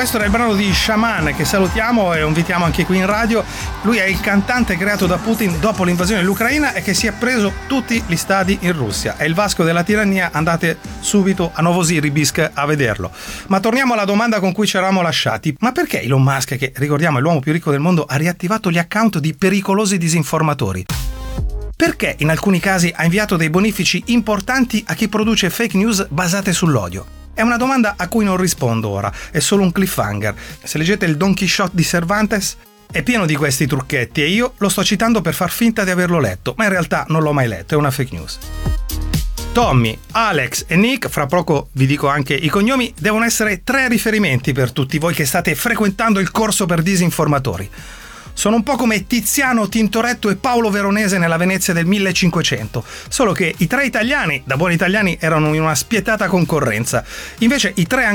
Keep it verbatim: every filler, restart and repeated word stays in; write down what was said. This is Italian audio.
questo era il brano di Shaman, che salutiamo e invitiamo anche qui in radio. Lui è il cantante creato da Putin dopo l'invasione dell'Ucraina e che si è preso tutti gli stadi in Russia. È il Vasco della tirannia, andate subito a Novosibirsk a vederlo. Ma torniamo alla domanda con cui ci eravamo lasciati. Ma perché Elon Musk, che ricordiamo è l'uomo più ricco del mondo, ha riattivato gli account di pericolosi disinformatori? Perché in alcuni casi ha inviato dei bonifici importanti a chi produce fake news basate sull'odio? È una domanda a cui non rispondo ora, è solo un cliffhanger. Se leggete il Don Quixote di Cervantes è pieno di questi trucchetti e io lo sto citando per far finta di averlo letto, ma in realtà non l'ho mai letto, è una fake news. Tommy, Alex e Nick, fra poco vi dico anche i cognomi, devono essere tre riferimenti per tutti voi che state frequentando il corso per disinformatori. Sono un po' come Tiziano, Tintoretto e Paolo Veronese nella Venezia del millecinquecento, solo che i tre italiani, da buoni italiani, erano in una spietata concorrenza. Invece i tre